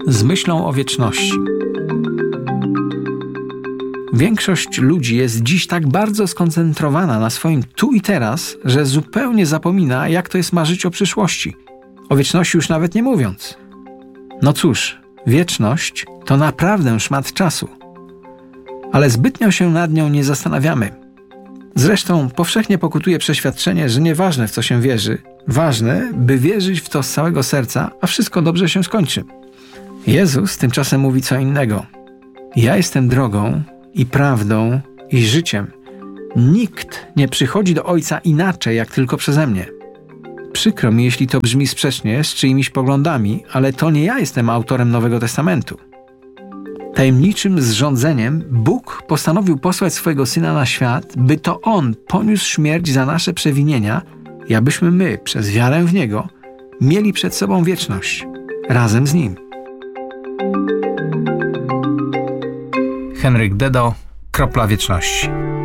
z myślą o wieczności. Większość ludzi jest dziś tak bardzo skoncentrowana na swoim tu i teraz, że zupełnie zapomina, jak to jest marzyć o przyszłości. O wieczności już nawet nie mówiąc. No cóż, wieczność to naprawdę szmat czasu. Ale zbytnio się nad nią nie zastanawiamy. Zresztą powszechnie pokutuje przeświadczenie, że nieważne w co się wierzy, ważne, by wierzyć w to z całego serca, a wszystko dobrze się skończy. Jezus tymczasem mówi co innego. Ja jestem drogą i prawdą i życiem. Nikt nie przychodzi do Ojca inaczej, jak tylko przeze mnie. Przykro mi, jeśli to brzmi sprzecznie z czyimiś poglądami, ale to nie ja jestem autorem Nowego Testamentu. Tajemniczym zrządzeniem Bóg postanowił posłać swojego Syna na świat, by to On poniósł śmierć za nasze przewinienia i abyśmy my, przez wiarę w Niego, mieli przed sobą wieczność, razem z Nim. Henryk Dedo, Kropla Wieczności.